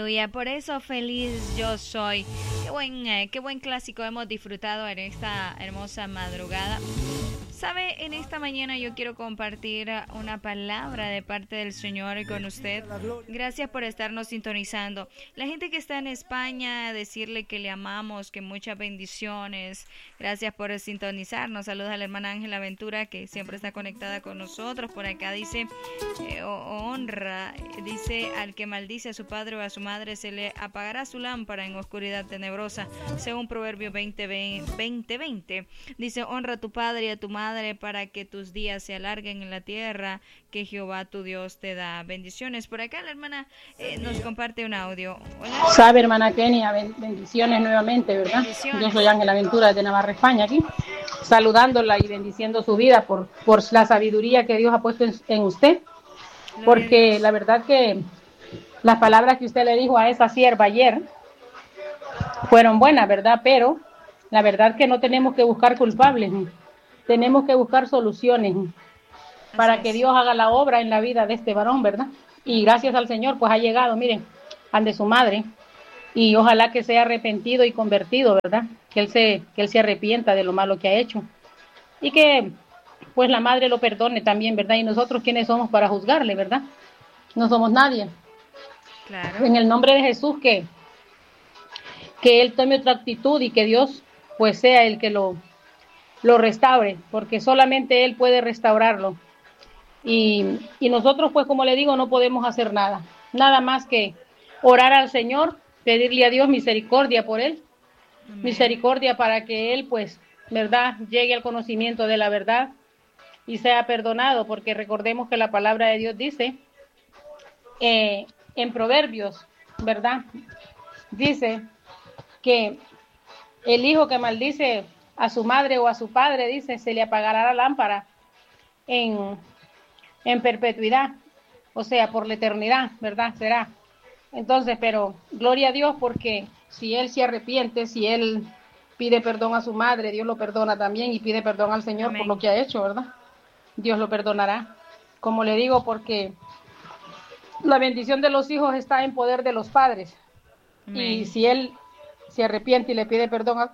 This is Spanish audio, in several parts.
Aleluya, por eso feliz yo soy. Qué buen clásico hemos disfrutado en esta hermosa madrugada. Sabe, en esta mañana yo quiero compartir una palabra de parte del Señor con usted. Gracias por estarnos sintonizando. La gente que está en España, decirle que le amamos, que muchas bendiciones. Gracias por sintonizarnos. Saludos a la hermana Ángela Ventura, que siempre está conectada con nosotros. Por acá dice, honra, dice, al que maldice a su padre o a su madre, se le apagará su lámpara en oscuridad tenebrosa. Según Proverbios 20:20. Dice, honra a tu padre y a tu madre, para que tus días se alarguen en la tierra que Jehová tu Dios te da. Bendiciones. Por acá la hermana nos comparte un audio. Hola. Sabe, hermana Kenia, bendiciones nuevamente, ¿verdad? Bendiciones. Yo soy Ángela Ventura de Navarra, España, aquí, saludándola y bendiciendo su vida por la sabiduría que Dios ha puesto en usted, porque la verdad que las palabras que usted le dijo a esa sierva ayer fueron buenas, ¿verdad? Pero la verdad que no tenemos que buscar culpables, tenemos que buscar soluciones para que Dios haga la obra en la vida de este varón, ¿verdad? Y gracias al Señor, pues ha llegado, miren, ante su madre, y ojalá que sea arrepentido y convertido, ¿verdad? Que él se arrepienta de lo malo que ha hecho, y que pues la madre lo perdone también, ¿verdad? Y nosotros, ¿quiénes somos para juzgarle, verdad? No somos nadie. Claro. En el nombre de Jesús, que él tome otra actitud y que Dios pues sea el que lo restaure, porque solamente Él puede restaurarlo. Y nosotros, pues como le digo, no podemos hacer nada más que orar al Señor, pedirle a Dios misericordia por él. Amén. Misericordia para que él, pues, verdad, llegue al conocimiento de la verdad y sea perdonado, porque recordemos que la palabra de Dios dice en Proverbios, verdad, dice que el hijo que maldice a su madre o a su padre, dice, se le apagará la lámpara en perpetuidad, o sea, por la eternidad, ¿verdad? Será. Entonces, pero gloria a Dios, porque si él se arrepiente, si él pide perdón a su madre, Dios lo perdona también, y pide perdón al Señor. Amén. Por lo que ha hecho, ¿verdad? Dios lo perdonará. Como le digo, porque la bendición de los hijos está en poder de los padres. Amén. Y si él se arrepiente y le pide perdón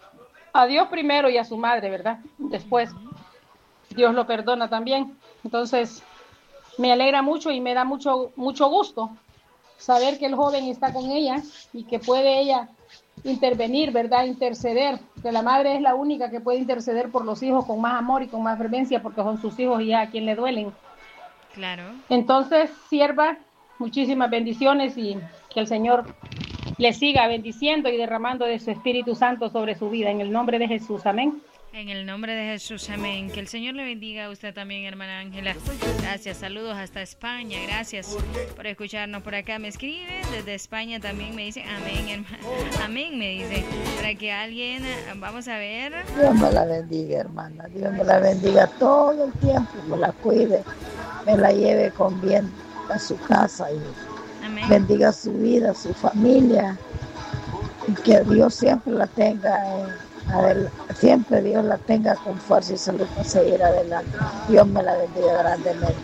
a Dios primero y a su madre, ¿verdad? Después, Dios lo perdona también. Entonces, me alegra mucho y me da mucho gusto saber que el joven está con ella y que puede ella intervenir, ¿verdad? Interceder, que la madre es la única que puede interceder por los hijos con más amor y con más fervencia, porque son sus hijos y a quien le duelen. Claro. Entonces, sierva, muchísimas bendiciones y que el Señor le siga bendiciendo y derramando de su Espíritu Santo sobre su vida, en el nombre de Jesús, amén. En el nombre de Jesús, amén. Que el Señor le bendiga a usted también, hermana Ángela. Gracias, saludos hasta España. Gracias por escucharnos por acá. Me escribe desde España también, me dice amén, hermana. Amén, me dice. Para que alguien, vamos a ver. Dios me la bendiga, hermana. Dios me la bendiga todo el tiempo, me la cuide, me la lleve con bien a su casa y amén. Bendiga su vida, su familia, y que Dios siempre la tenga siempre Dios la tenga con fuerza y salud para seguir adelante. Dios me la bendiga grandemente.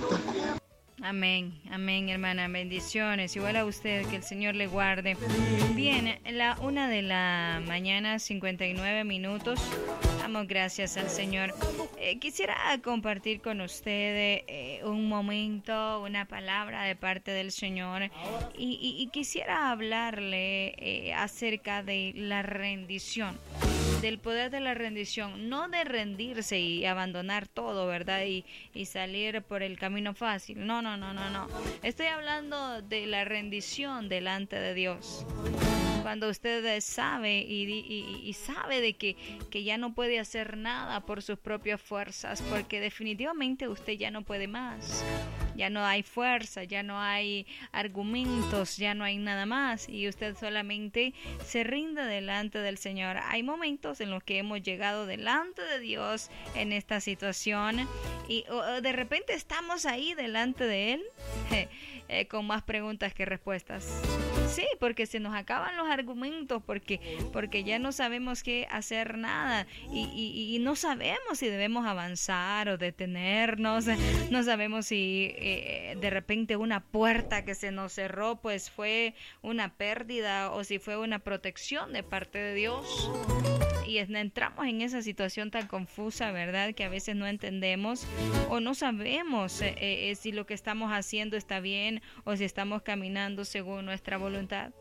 Amén, amén, hermana, bendiciones. Igual a usted, que el Señor le guarde. Bien, la 1:00 a.m, 59 minutos. Damos gracias al Señor. Quisiera compartir con usted un momento, una palabra de parte del Señor. Y quisiera hablarle acerca de la rendición. Del poder de la rendición, no de rendirse y abandonar todo, ¿verdad? Y salir por el camino fácil. No. Estoy hablando de la rendición delante de Dios. Cuando usted sabe y sabe de que ya no puede hacer nada por sus propias fuerzas, porque definitivamente usted ya no puede más. Ya no hay fuerza, ya no hay argumentos, ya no hay nada más, y usted solamente se rinde delante del Señor. Hay momentos en los que hemos llegado delante de Dios en esta situación y de repente estamos ahí delante de Él con más preguntas que respuestas. Sí, porque se nos acaban los argumentos, porque ya no sabemos qué hacer nada y no sabemos si debemos avanzar o detenernos, no sabemos si de repente una puerta que se nos cerró, pues fue una pérdida o si fue una protección de parte de Dios. Y entramos en esa situación tan confusa, ¿verdad? Que a veces no entendemos o no sabemos si lo que estamos haciendo está bien o si estamos caminando según nuestra voluntad.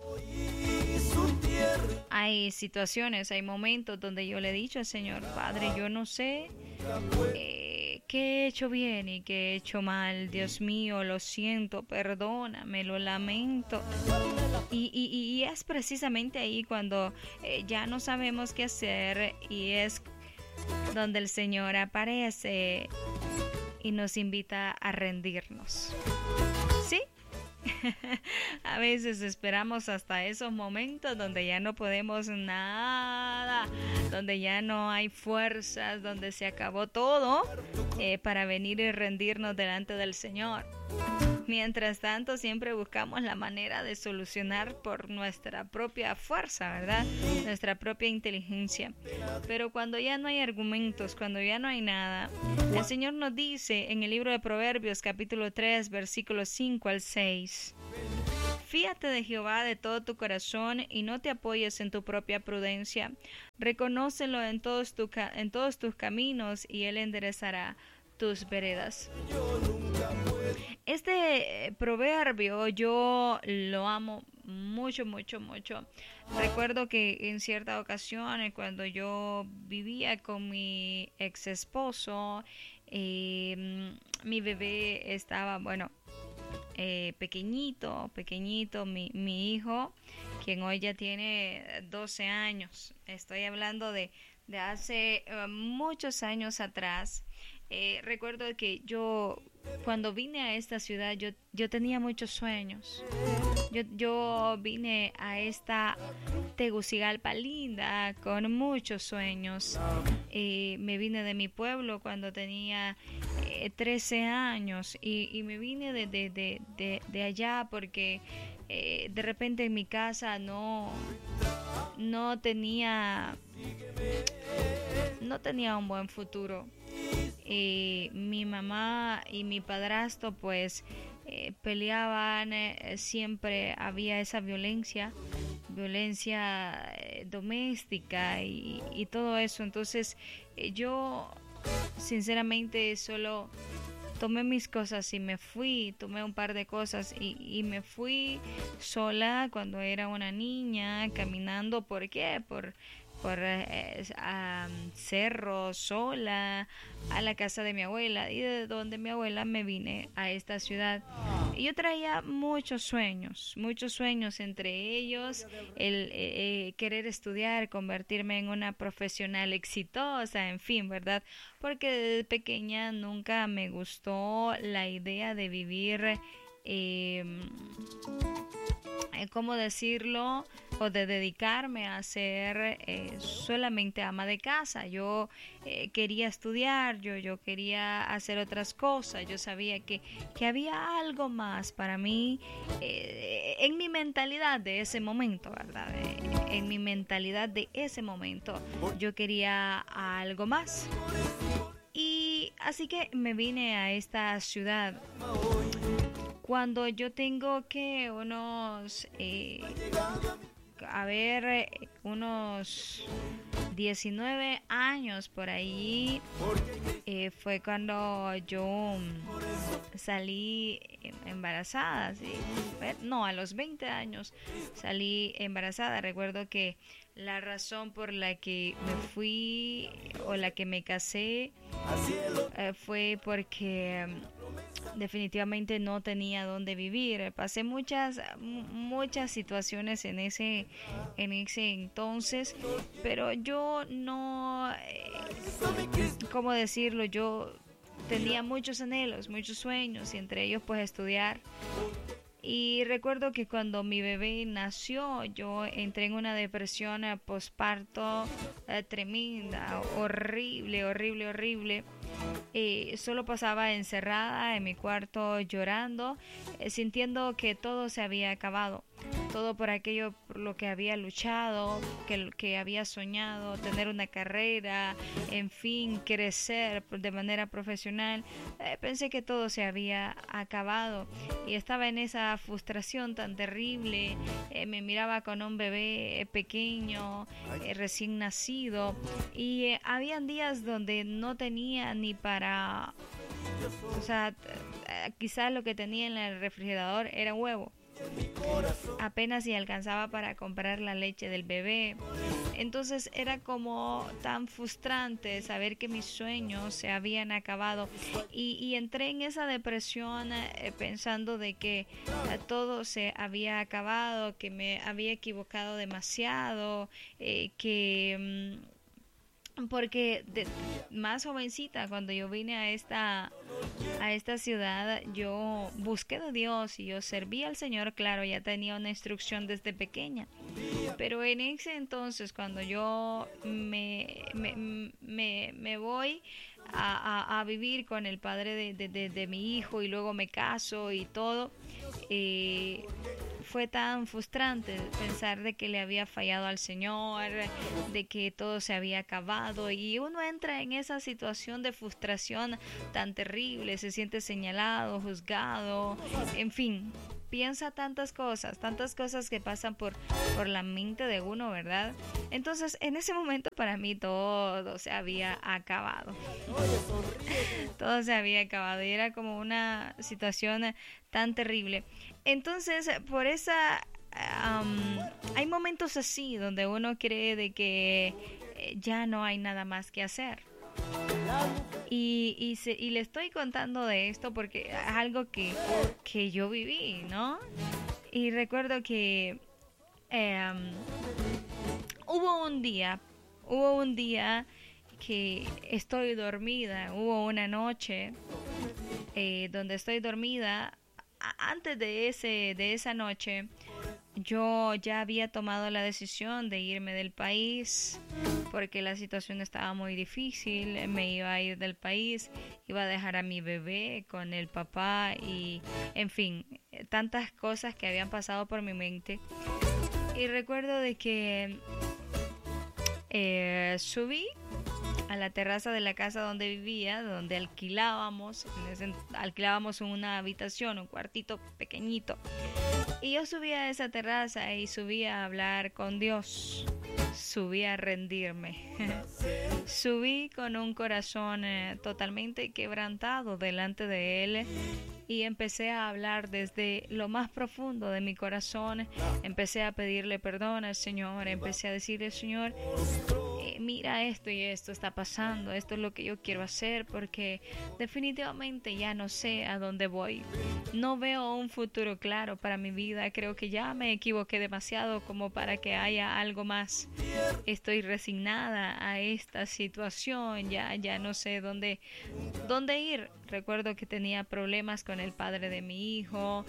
Hay situaciones, hay momentos donde yo le he dicho al Señor, Padre, yo no sé qué he hecho bien y qué he hecho mal. Dios mío, lo siento, perdóname, lo lamento. Y es precisamente ahí cuando ya no sabemos qué hacer y es donde el Señor aparece y nos invita a rendirnos. ¿Sí? A veces esperamos hasta esos momentos donde ya no podemos nada, donde ya no hay fuerzas, donde se acabó todo para venir y rendirnos delante del Señor. Mientras tanto, siempre buscamos la manera de solucionar por nuestra propia fuerza, ¿verdad? Nuestra propia inteligencia. Pero cuando ya no hay argumentos, cuando ya no hay nada, el Señor nos dice en el libro de Proverbios, capítulo 3, versículos 5 al 6. Fíate de Jehová de todo tu corazón y no te apoyes en tu propia prudencia. Reconócelo en todos tus caminos y Él enderezará tus veredas. Este proverbio yo lo amo mucho, mucho, mucho. Recuerdo que en cierta ocasión, cuando yo vivía con mi ex esposo, mi bebé estaba, pequeñito, mi hijo, quien hoy ya tiene 12 años. Estoy hablando de hace muchos años atrás. Recuerdo que yo, cuando vine a esta ciudad, yo tenía muchos sueños. Yo vine a esta Tegucigalpa linda con muchos sueños. Me vine de mi pueblo cuando tenía 13 años y me vine de allá porque de repente en mi casa no tenía un buen futuro. Mi mamá y mi padrastro pues peleaban, siempre había esa violencia doméstica y todo eso. Entonces yo sinceramente solo tomé mis cosas y me fui, tomé un par de cosas y me fui sola cuando era una niña, caminando. ¿Por qué? Por cerro, sola, a la casa de mi abuela, y de donde mi abuela me vine a esta ciudad. Y yo traía muchos sueños, entre ellos el querer estudiar, convertirme en una profesional exitosa, en fin, ¿verdad? Porque desde pequeña nunca me gustó la idea de vivir, ¿cómo decirlo? O de dedicarme a ser solamente ama de casa. Yo quería estudiar, yo quería hacer otras cosas. Yo sabía que había algo más para mí en mi mentalidad de ese momento, ¿verdad? En mi mentalidad de ese momento yo quería algo más. Y así que me vine a esta ciudad cuando yo tengo que unos 19 años por ahí. Fue cuando yo salí embarazada, ¿sí? No, a los 20 años salí embarazada. Recuerdo que la razón por la que me fui o la que me casé fue porque definitivamente no tenía dónde vivir. Pasé muchas situaciones en ese entonces, pero yo no, ¿cómo decirlo? Yo tenía muchos anhelos, muchos sueños, y entre ellos pues estudiar. Y recuerdo que cuando mi bebé nació, yo entré en una depresión posparto tremenda, horrible. Solo pasaba encerrada en mi cuarto llorando, sintiendo que todo se había acabado. todo por aquello por lo que había luchado, que había soñado, tener una carrera, en fin, crecer de manera profesional. Pensé que todo se había acabado y estaba en esa frustración tan terrible. Me miraba con un bebé pequeño, recién nacido, y habían días donde no tenía ni para, o sea, quizás lo que tenía en el refrigerador era huevo. Apenas si alcanzaba para comprar la leche del bebé. Entonces era como tan frustrante saber que mis sueños se habían acabado, y entré en esa depresión pensando de que todo se había acabado, que me había equivocado demasiado, porque más jovencita, cuando yo vine a esta ciudad, yo busqué de Dios y yo serví al Señor. Claro, ya tenía una instrucción desde pequeña, pero en ese entonces, cuando yo me voy a vivir con el padre de mi hijo, y luego me caso y todo, fue tan frustrante pensar de que le había fallado al Señor, de que todo se había acabado, y uno entra en esa situación de frustración tan terrible, se siente señalado, juzgado, en fin, piensa tantas cosas que pasan por la mente de uno, ¿verdad? Entonces, en ese momento para mí todo se había acabado. Todo se había acabado y era como una situación tan terrible. Entonces, por esa hay momentos así donde uno cree de que ya no hay nada más que hacer. Y le estoy contando de esto porque es algo que yo viví, ¿no? Y recuerdo que hubo un día que estoy dormida, hubo una noche donde estoy dormida. Antes de esa noche, yo ya había tomado la decisión de irme del país porque la situación estaba muy difícil. Me iba a ir del país, iba a dejar a mi bebé con el papá y, en fin, tantas cosas que habían pasado por mi mente. Y recuerdo de que subí a la terraza de la casa donde vivía, donde alquilábamos una habitación, un cuartito pequeñito. Y yo subí a esa terraza y subí a hablar con Dios, subí a rendirme, subí con un corazón totalmente quebrantado delante de Él, y empecé a hablar desde lo más profundo de mi corazón. Empecé a pedirle perdón al Señor, empecé a decirle: Señor, mira, esto y esto está pasando, esto es lo que yo quiero hacer, porque definitivamente ya no sé a dónde voy, no veo un futuro claro para mi vida, creo que ya me equivoqué demasiado como para que haya algo más, estoy resignada a esta situación, ya no sé dónde ir. Recuerdo que tenía problemas con el padre de mi hijo,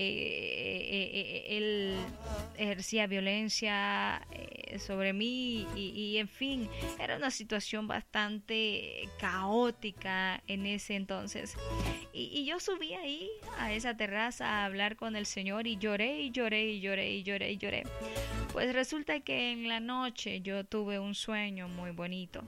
él ejercía violencia sobre mí y en fin, era una situación bastante caótica en ese entonces. Y yo subí ahí a esa terraza a hablar con el Señor y lloré y lloré y lloré y lloré y lloré. Pues resulta que en la noche yo tuve un sueño muy bonito.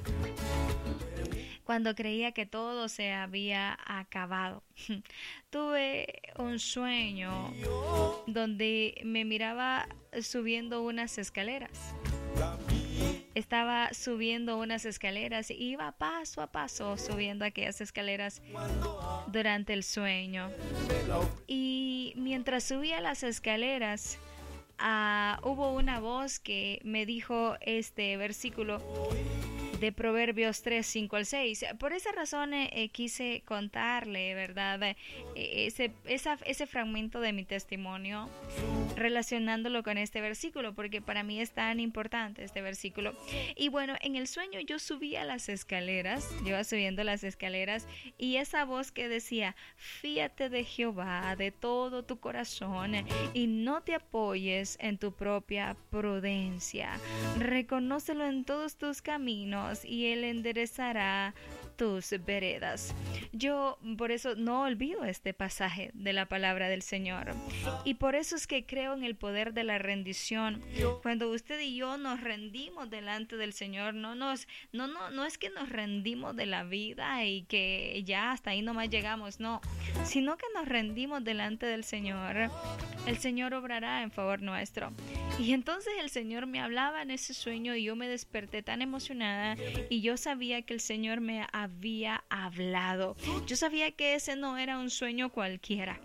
Cuando creía que todo se había acabado, tuve un sueño donde me miraba subiendo unas escaleras. Estaba subiendo unas escaleras y iba paso a paso subiendo aquellas escaleras durante el sueño. Y mientras subía las escaleras, hubo una voz que me dijo este versículo de Proverbios 3, 5 al 6. Por esa razón quise contarle, ¿verdad? Ese fragmento de mi testimonio, relacionándolo con este versículo, porque para mí es tan importante este versículo. Y bueno, en el sueño yo subía las escaleras, yo iba subiendo las escaleras, y esa voz que decía: fíate de Jehová de todo tu corazón y no te apoyes en tu propia prudencia, reconócelo en todos tus caminos caminos y Él enderezará tus veredas. Yo por eso no olvido este pasaje de la palabra del Señor, y por eso es que creo en el poder de la rendición. Cuando usted y yo nos rendimos delante del Señor, no es que nos rendimos de la vida y que ya hasta ahí nomás llegamos, no, sino que nos rendimos delante del Señor. El Señor obrará en favor nuestro. Y entonces el Señor me hablaba en ese sueño y yo me desperté tan emocionada, y yo sabía que el Señor me había hablado. Yo sabía que ese no era un sueño cualquiera.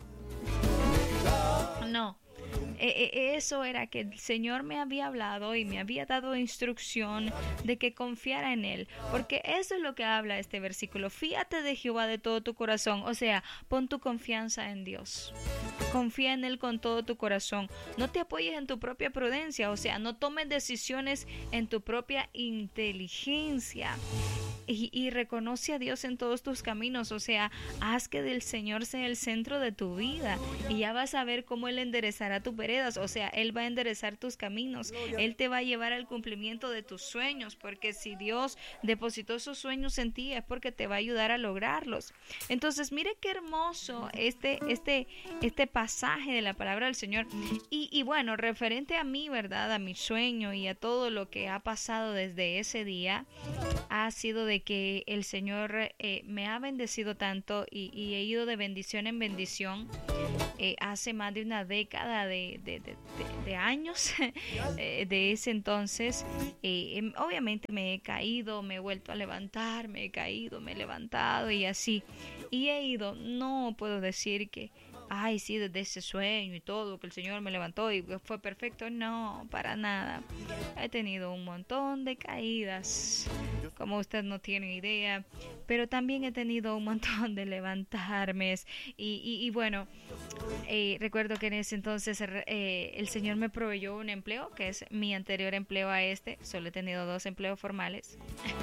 No. Eso era que el Señor me había hablado y me había dado instrucción de que confiara en Él, porque eso es lo que habla este versículo. Fíate de Jehová de todo tu corazón, o sea, pon tu confianza en Dios. Confía en Él con todo tu corazón. No te apoyes en tu propia prudencia, o sea, no tomes decisiones en tu propia inteligencia. Y reconoce a Dios en todos tus caminos, o sea, haz que del Señor sea el centro de tu vida, y ya vas a ver cómo Él enderezará tus veredas, o sea, Él va a enderezar tus caminos, Él te va a llevar al cumplimiento de tus sueños, porque si Dios depositó esos sueños en ti es porque te va a ayudar a lograrlos. Entonces, mire qué hermoso este pasaje de la palabra del Señor, y bueno, referente a mí, ¿verdad?, a mi sueño y a todo lo que ha pasado desde ese día, ha sido de que el Señor me ha bendecido tanto, y he ido de bendición en bendición. Hace más de una década de años de ese entonces, obviamente me he caído, me he vuelto a levantar, me he caído, me he levantado y así, y he ido, no puedo decir que ay, sí, desde ese sueño y todo, que el Señor me levantó y fue perfecto. No, para nada. He tenido un montón de caídas, como usted no tiene idea, pero también he tenido un montón de levantarme. Y bueno, recuerdo que en ese entonces el Señor me proveyó un empleo, que es mi anterior empleo a este. Solo he tenido 2 empleos formales.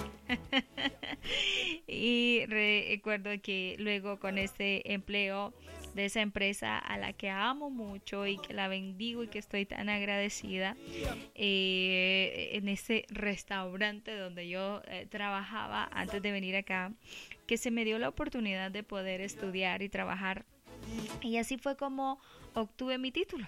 Y recuerdo que luego con este empleo de esa empresa a la que amo mucho y que la bendigo y que estoy tan agradecida, en ese restaurante donde yo trabajaba antes de venir acá, que se me dio la oportunidad de poder estudiar y trabajar, y así fue como obtuve mi título.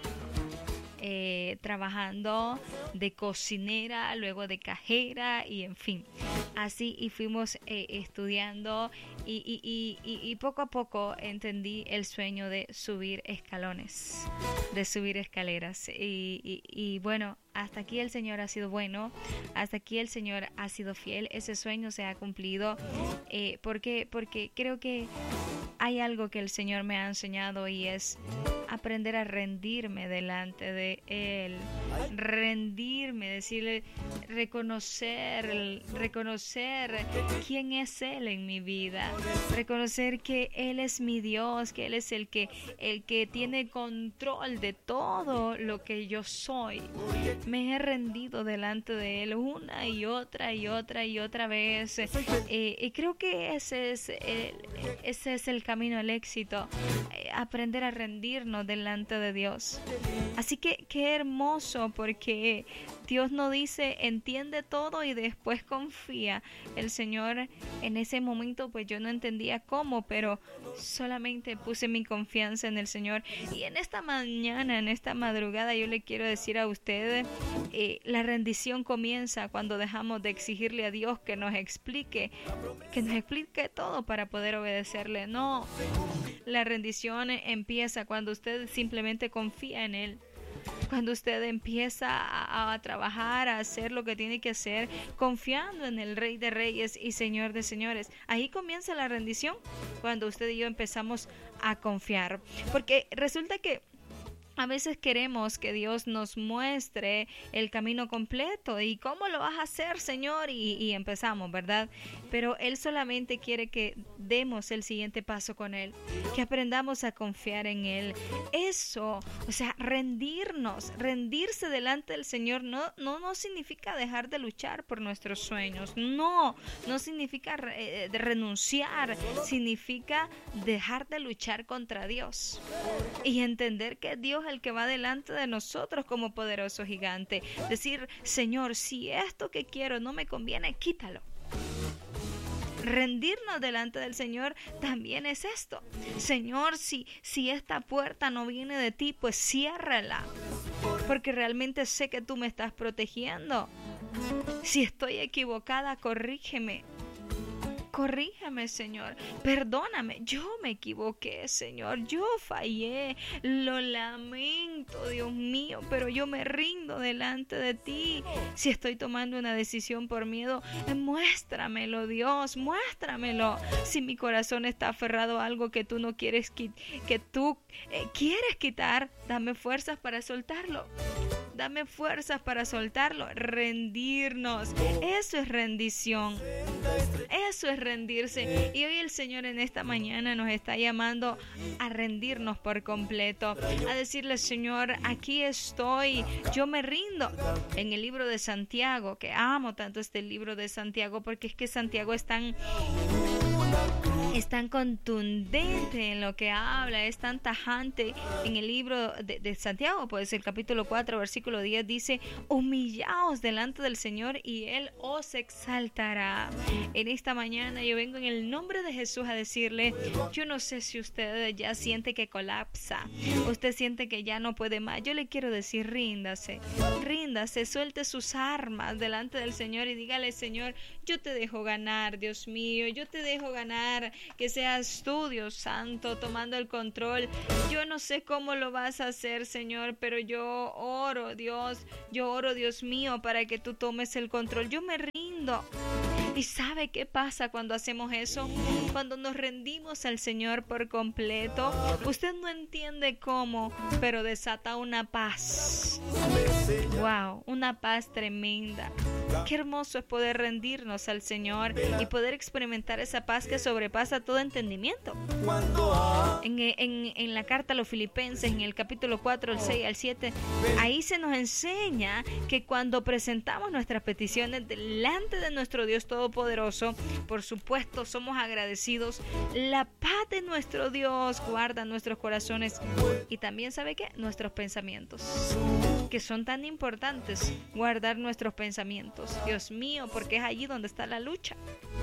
Trabajando de cocinera, luego de cajera, y en fin, así, y fuimos estudiando, y poco a poco entendí el sueño de subir escalones, de subir escaleras, y bueno, hasta aquí el Señor ha sido bueno, hasta aquí el Señor ha sido fiel. Ese sueño se ha cumplido, porque creo que hay algo que el Señor me ha enseñado, y es aprender a rendirme delante de Él, rendirme, decirle, reconocer quién es Él en mi vida, reconocer que Él es mi Dios, que Él es el que tiene control de todo lo que yo soy. Me he rendido delante de Él una y otra vez, y creo que ese es el camino al éxito, aprender a rendirnos delante de Dios. Así que qué hermoso, porque Dios no dice entiende todo y después confía. El Señor en ese momento, pues yo no entendía cómo, pero solamente puse mi confianza en el Señor. Y en esta mañana, en esta madrugada, yo le quiero decir a ustedes, la rendición comienza cuando dejamos de exigirle a Dios que nos explique todo para poder obedecerle. No, la rendición empieza cuando usted simplemente confía en Él. Cuando usted empieza a trabajar, a hacer lo que tiene que hacer, confiando en el Rey de Reyes y Señor de Señores. Ahí comienza la rendición, cuando usted y yo empezamos a confiar. Porque resulta que a veces queremos que Dios nos muestre el camino completo. ¿Y cómo lo vas a hacer, Señor? Y empezamos, ¿verdad? Pero Él solamente quiere que demos el siguiente paso con Él, que aprendamos a confiar en Él. Eso, o sea, rendirse delante del Señor no significa dejar de luchar por nuestros sueños. No significa renunciar, significa dejar de luchar contra Dios y entender que Dios Dios el que va delante de nosotros como poderoso gigante. Decir, Señor, si esto que quiero no me conviene, quítalo. Rendirnos delante del Señor también es esto. Señor, si esta puerta no viene de ti, pues ciérrala, porque realmente sé que tú me estás protegiendo. Si estoy equivocada, corrígeme. Corrígeme, Señor, perdóname, yo me equivoqué, Señor, yo fallé, lo lamento, Dios mío, pero yo me rindo delante de ti. Si estoy tomando una decisión por miedo, muéstramelo, Dios, muéstramelo. Si mi corazón está aferrado a algo que tú no quieres, que tú quieres quitar, dame fuerzas para soltarlo. Dame fuerzas para soltarlo, rendirnos. Eso es rendición. Eso es rendirse. Y hoy el Señor en esta mañana nos está llamando a rendirnos por completo. A decirle, Señor, aquí estoy. Yo me rindo. En el libro de Santiago, que amo tanto este libro de Santiago, porque es que Santiago es tan contundente en lo que habla, es tan tajante. En el libro de Santiago, pues el capítulo 4, versículo 10 dice, humillaos delante del Señor y Él os exaltará. En esta mañana yo vengo en el nombre de Jesús a decirle, yo no sé si usted ya siente que colapsa, usted siente que ya no puede más. Yo le quiero decir, ríndase, suelte sus armas delante del Señor y dígale, Señor, yo te dejo ganar, Dios mío, yo te dejo ganar. Que seas tú, Dios Santo, tomando el control. Yo no sé cómo lo vas a hacer, Señor, pero yo oro, Dios mío, para que tú tomes el control. Yo me rindo. ¿Y sabe qué pasa cuando hacemos eso? Cuando nos rendimos al Señor por completo, usted no entiende cómo, pero desata una paz. Wow, una paz tremenda. Qué hermoso es poder rendirnos al Señor y poder experimentar esa paz que sobrepasa todo entendimiento. En la carta a los Filipenses, en el capítulo 4, el 6 al 7, ahí se nos enseña que cuando presentamos nuestras peticiones delante de nuestro Dios Todopoderoso, por supuesto somos agradecidos. La paz de nuestro Dios guarda nuestros corazones y también, ¿sabe qué? Nuestros pensamientos, que son tan importantes, guardar nuestros pensamientos. Dios mío, porque es allí donde está la lucha.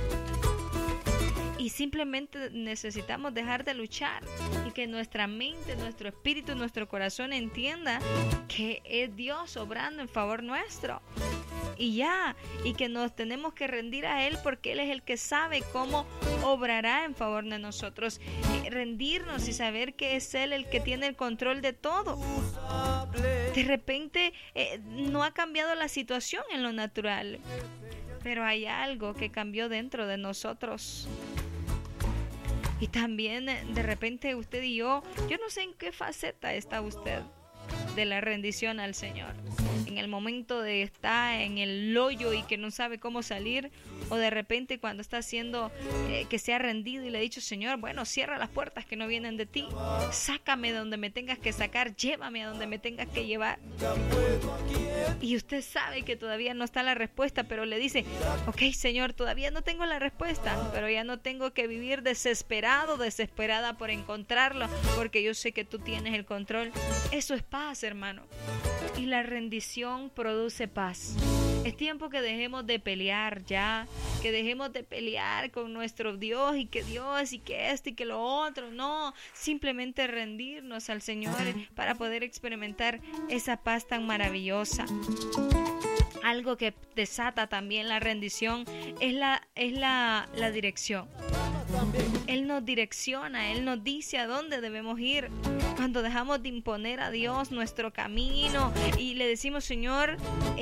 Y simplemente necesitamos dejar de luchar y que nuestra mente, nuestro espíritu, nuestro corazón entienda que es Dios obrando en favor nuestro. Y que nos tenemos que rendir a Él porque Él es el que sabe cómo obrará en favor de nosotros. Rendirnos y saber que es Él el que tiene el control de todo. De repente no ha cambiado la situación en lo natural, pero hay algo que cambió dentro de nosotros. Y también de repente usted y yo no sé en qué faceta está usted de la rendición al Señor. En el momento de estar en el hoyo y que no sabe cómo salir, o de repente cuando está haciendo que se ha rendido y le ha dicho, Señor, bueno, cierra las puertas que no vienen de ti, sácame de donde me tengas que sacar, llévame a donde me tengas que llevar. Y usted sabe que todavía no está la respuesta, pero le dice, ok, Señor, todavía no tengo la respuesta, pero ya no tengo que vivir desesperada por encontrarlo, porque yo sé que tú tienes el control. Eso es paz, hermano. Y la rendición produce paz. Es tiempo que dejemos de pelear ya, que dejemos de pelear con nuestro Dios y que Dios y que esto y que lo otro. No, simplemente rendirnos al Señor para poder experimentar esa paz tan maravillosa. Algo que desata también la rendición es la dirección. Él nos direcciona, Él nos dice a dónde debemos ir. Cuando dejamos de imponer a Dios nuestro camino y le decimos, Señor,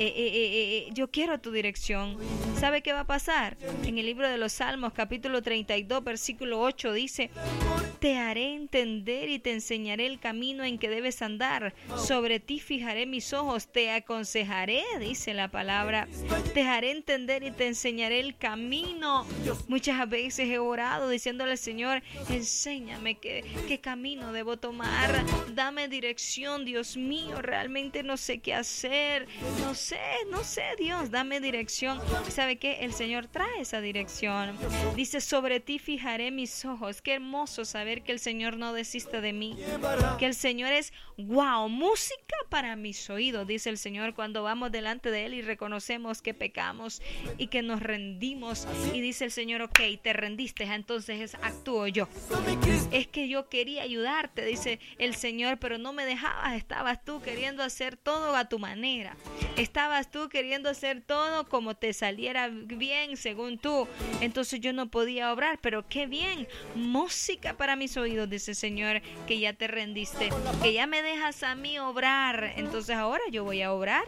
yo quiero tu dirección, ¿sabe qué va a pasar? En el libro de los Salmos, capítulo 32, versículo 8, dice, te haré entender y te enseñaré el camino en que debes andar. Sobre ti fijaré mis ojos, te aconsejaré, dice la palabra. Te haré entender y te enseñaré el camino. Muchas veces he orado diciéndole al Señor, enséñame qué camino debo tomar. Dame dirección, Dios mío, realmente no sé qué hacer. No sé, Dios, dame dirección. ¿Sabe qué? El Señor trae esa dirección. Dice, sobre ti fijaré mis ojos. Qué hermoso saber saber que el Señor no desiste de mí, que el Señor es, wow, música para mis oídos, dice el Señor, cuando vamos delante de Él y reconocemos que pecamos y que nos rendimos, y dice el Señor, ok, te rendiste, entonces actúo yo. Es que yo quería ayudarte, dice el Señor, pero no me dejabas, estabas tú queriendo hacer todo a tu manera, estabas tú queriendo hacer todo como te saliera bien según tú, entonces yo no podía obrar, pero qué bien, música para mis oídos, dice el Señor, que ya te rendiste, que ya me dejas a mí obrar, entonces ahora yo voy a obrar.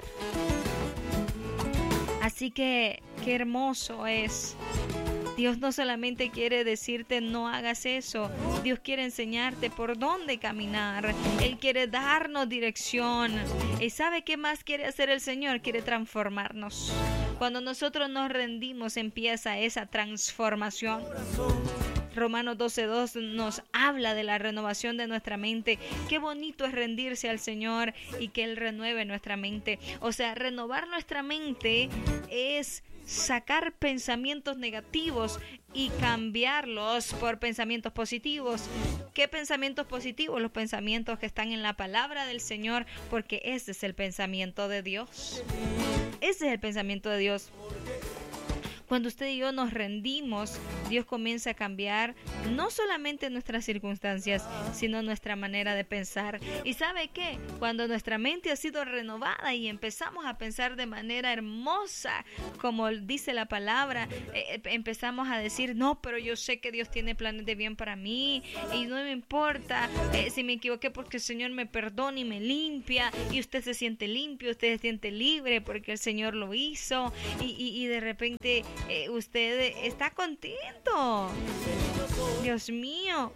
Así que qué hermoso es. Dios no solamente quiere decirte no hagas eso, Dios quiere enseñarte por dónde caminar, Él quiere darnos dirección. ¿Y sabe qué más quiere hacer el Señor? Quiere transformarnos. Cuando nosotros nos rendimos empieza esa transformación. Romanos 12:2 nos habla de la renovación de nuestra mente. Qué bonito es rendirse al Señor y que Él renueve nuestra mente. O sea, renovar nuestra mente es sacar pensamientos negativos y cambiarlos por pensamientos positivos. ¿Qué pensamientos positivos? Los pensamientos que están en la palabra del Señor, porque ese es el pensamiento de Dios. Ese es el pensamiento de Dios. Cuando usted y yo nos rendimos, Dios comienza a cambiar no solamente nuestras circunstancias, sino nuestra manera de pensar. ¿Y sabe qué? Cuando nuestra mente ha sido renovada y empezamos a pensar de manera hermosa, como dice la palabra, empezamos a decir, no, pero yo sé que Dios tiene planes de bien para mí y no me importa si me equivoqué, porque el Señor me perdona y me limpia, y usted se siente limpio, usted se siente libre porque el Señor lo hizo, y de repente usted está contento. Dios mío.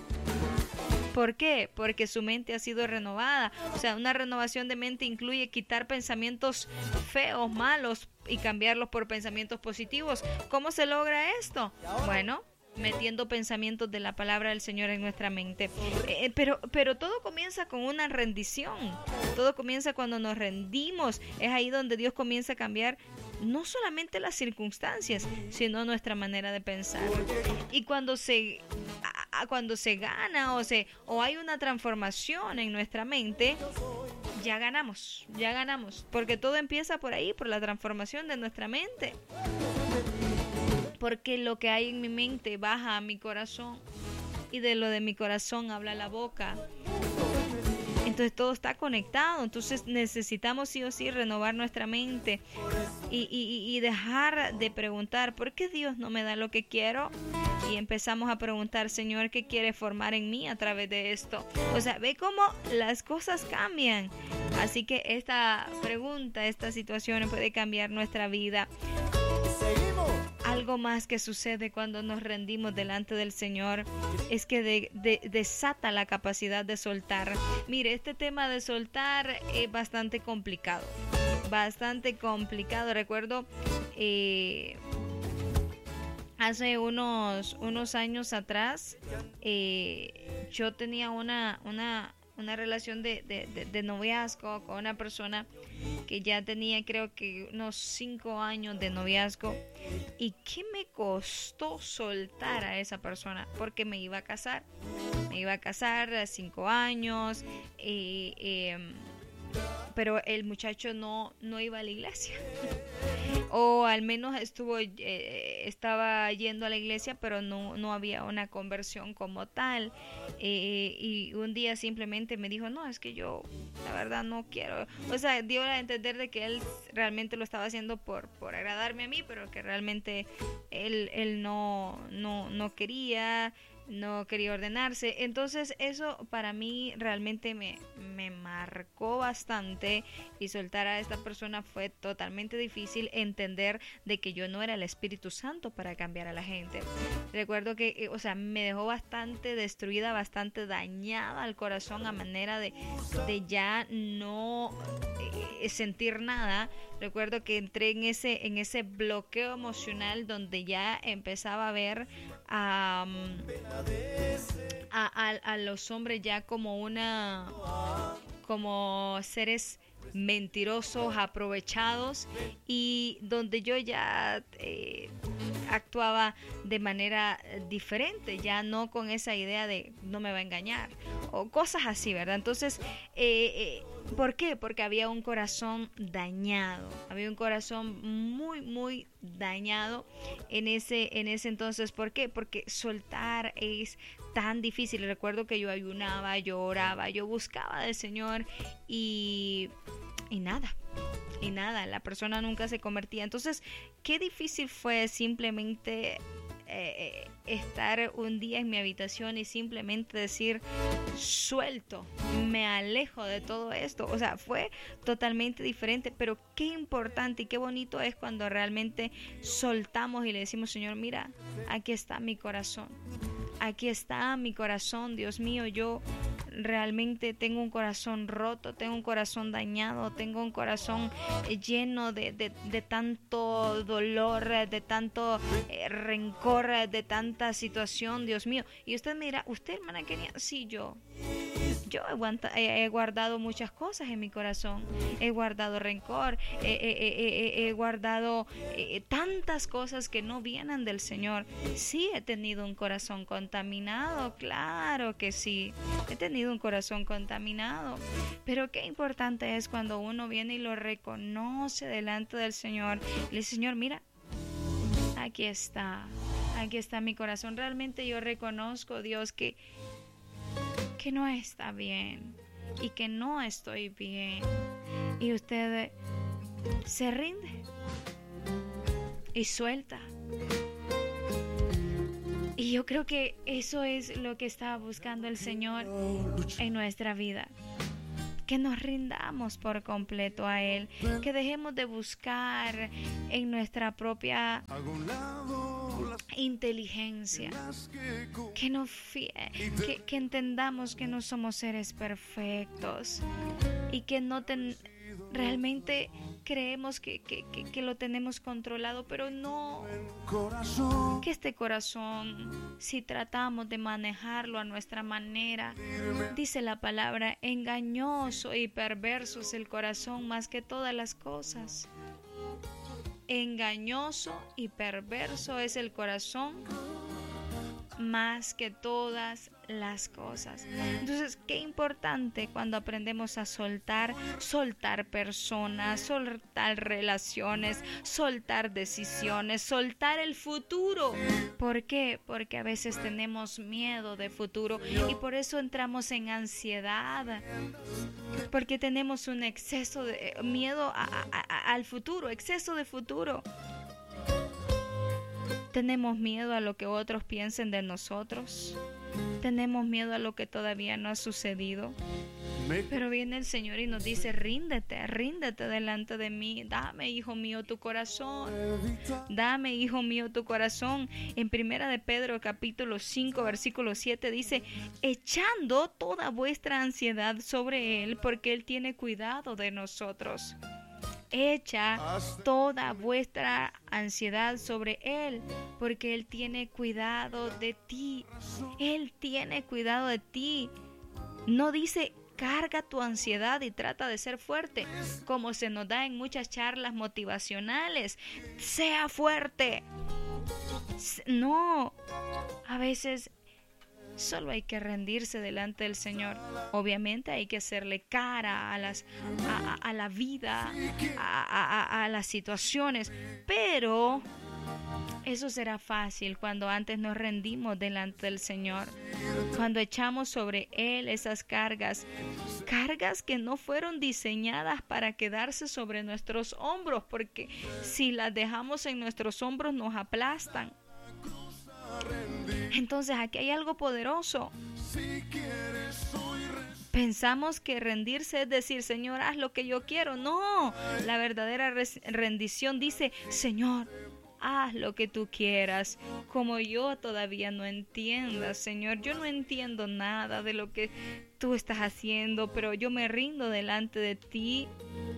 ¿Por qué? Porque su mente ha sido renovada. O sea, una renovación de mente incluye quitar pensamientos feos, malos, y cambiarlos por pensamientos positivos. ¿Cómo se logra esto? Bueno, metiendo pensamientos de la palabra del Señor en nuestra mente. Pero todo comienza con una rendición. Todo comienza cuando nos rendimos. Es ahí donde Dios comienza a cambiar no solamente las circunstancias, sino nuestra manera de pensar. Y cuando se gana o hay una transformación en nuestra mente, ya ganamos, porque todo empieza por ahí, por la transformación de nuestra mente. Porque lo que hay en mi mente baja a mi corazón, y de lo de mi corazón habla la boca. Entonces todo está conectado. Entonces necesitamos sí o sí renovar nuestra mente y dejar de preguntar ¿por qué Dios no me da lo que quiero? Y empezamos a preguntar, Señor, ¿qué quiere formar en mí a través de esto? O sea, ve cómo las cosas cambian. Así que esta pregunta, esta situación puede cambiar nuestra vida. Algo más que sucede cuando nos rendimos delante del Señor es que desata la capacidad de soltar. Mire, este tema de soltar es bastante complicado. Recuerdo hace unos años atrás, yo tenía una relación de noviazgo con una persona que ya tenía, creo que unos 5 años de noviazgo, y que me costó soltar a esa persona porque me iba a casar a 5 años, pero el muchacho no iba a la iglesia. O al menos estaba yendo a la iglesia, pero no había una conversión como tal. Y un día simplemente me dijo, no, es que yo la verdad no quiero. O sea, dio a entender de que él realmente lo estaba haciendo por agradarme a mí, pero que realmente él no quería ordenarse. Entonces eso para mí realmente me marcó bastante, y soltar a esta persona fue totalmente difícil. Entender de que yo no era el Espíritu Santo para cambiar a la gente. Recuerdo que, me dejó bastante destruida, bastante dañada al corazón, a manera de ya no sentir nada. Recuerdo que entré en ese bloqueo emocional donde ya empezaba a ver a los hombres ya como seres mentirosos, aprovechados, y donde yo ya actuaba de manera diferente, ya no con esa idea de no me va a engañar o cosas así, ¿verdad? Entonces, ¿por qué? Porque había un corazón dañado, había un corazón muy, muy dañado en ese entonces. ¿Por qué? Porque soltar es tan difícil. Recuerdo que yo ayunaba, yo oraba, yo buscaba del Señor y nada, la persona nunca se convertía. Entonces, qué difícil fue simplemente estar un día en mi habitación y simplemente decir, suelto, me alejo de todo esto. O sea, fue totalmente diferente, pero qué importante y qué bonito es cuando realmente soltamos y le decimos, Señor, mira, aquí está mi corazón. Aquí está mi corazón, Dios mío, yo realmente tengo un corazón roto, tengo un corazón dañado, tengo un corazón lleno de tanto dolor, de tanto rencor, de tanta situación, Dios mío. Y usted me dirá, ¿usted, hermana Kenia? Sí, yo he guardado muchas cosas en mi corazón, he guardado rencor, he guardado tantas cosas que no vienen del Señor. Sí, he tenido un corazón contaminado, claro que sí, he tenido un corazón contaminado, pero qué importante es cuando uno viene y lo reconoce delante del Señor. Le dice, Señor, mira, aquí está mi corazón. Realmente yo reconozco, Dios, que no está bien y que no estoy bien. Y usted se rinde y suelta. Y yo creo que eso es lo que está buscando el Señor en nuestra vida. Que nos rindamos por completo a Él, que dejemos de buscar en nuestra propia inteligencia, que entendamos que no somos seres perfectos y que realmente creemos que lo tenemos controlado, pero no, que este corazón, si tratamos de manejarlo a nuestra manera, dice la palabra, engañoso y perverso es el corazón más que todas las cosas. Engañoso y perverso es el corazón más que todas las cosas. Entonces, qué importante cuando aprendemos a soltar personas, soltar relaciones, soltar decisiones, soltar el futuro. ¿Por qué? Porque a veces tenemos miedo de futuro y por eso entramos en ansiedad. Porque tenemos un exceso de miedo al futuro, exceso de futuro. Tenemos miedo a lo que otros piensen de nosotros. Tenemos miedo a lo que todavía no ha sucedido. Pero viene el Señor y nos dice, ríndete delante de mí. Dame, hijo mío, tu corazón. Dame, hijo mío, tu corazón. En 1 de Pedro, capítulo 5, versículo 7, dice, echando toda vuestra ansiedad sobre Él, porque Él tiene cuidado de nosotros. Echa toda vuestra ansiedad sobre Él, porque Él tiene cuidado de ti. Él tiene cuidado de ti. No dice, carga tu ansiedad y trata de ser fuerte, como se nos da en muchas charlas motivacionales. Sea fuerte. No, a veces solo hay que rendirse delante del Señor. Obviamente hay que hacerle cara a la vida, a las situaciones, pero eso será fácil cuando antes nos rendimos delante del Señor, cuando echamos sobre Él esas cargas que no fueron diseñadas para quedarse sobre nuestros hombros, porque si las dejamos en nuestros hombros nos aplastan. Entonces aquí hay algo poderoso. Pensamos que rendirse es decir, Señor, haz lo que yo quiero. No, la verdadera rendición dice, Señor, haz lo que tú quieras, como yo todavía no entienda, Señor. Yo no entiendo nada de lo que tú estás haciendo, pero yo me rindo delante de ti.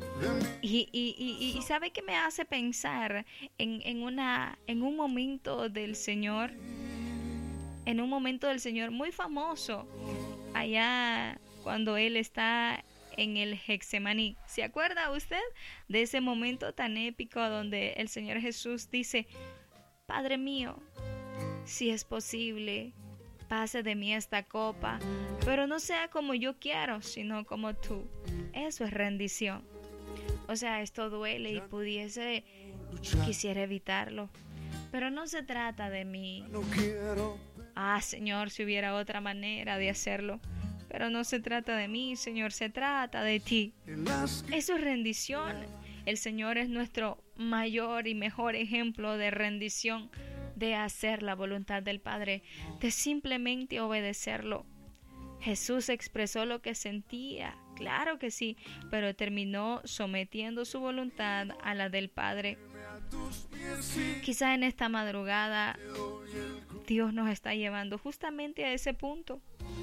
Y ¿sabe qué me hace pensar en un momento del Señor? En un momento del Señor muy famoso, allá cuando Él está en el Getsemaní. ¿Se acuerda usted de ese momento tan épico donde el Señor Jesús dice, Padre mío, si es posible, pase de mí esta copa, pero no sea como yo quiero, sino como tú. Eso es rendición. O sea, esto duele y quisiera evitarlo, pero no se trata de mí. Señor, si hubiera otra manera de hacerlo, pero no se trata de mí, Señor, se trata de ti. Eso es rendición. El Señor es nuestro mayor y mejor ejemplo de rendición, de hacer la voluntad del Padre, de simplemente obedecerlo. Jesús expresó lo que sentía, claro que sí, pero terminó sometiendo su voluntad a la del Padre. Quizá en esta madrugada Dios nos está llevando justamente a ese punto,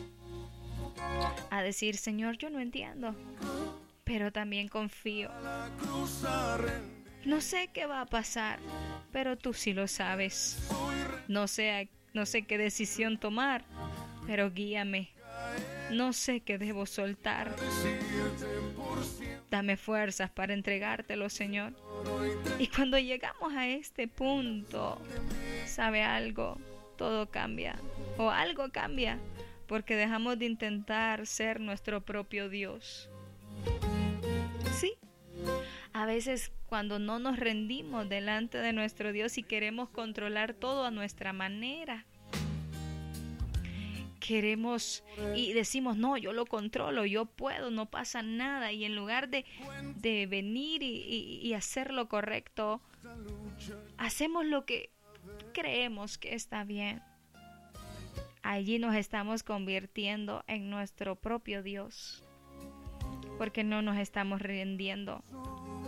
a decir, Señor, yo no entiendo, pero también confío. No sé qué va a pasar, pero tú sí lo sabes. No sé qué decisión tomar, pero guíame. No sé qué debo soltar. Dame fuerzas para entregártelo, Señor. Y cuando llegamos a este punto, ¿sabe algo? Todo cambia, o algo cambia, porque dejamos de intentar ser nuestro propio Dios. Sí, a veces cuando no nos rendimos delante de nuestro Dios y queremos controlar todo a nuestra manera, queremos y decimos, no, yo lo controlo, yo puedo, no pasa nada, y en lugar de venir y hacer lo correcto, hacemos lo que creemos que está bien. Allí nos estamos convirtiendo en nuestro propio Dios, porque no nos estamos rindiendo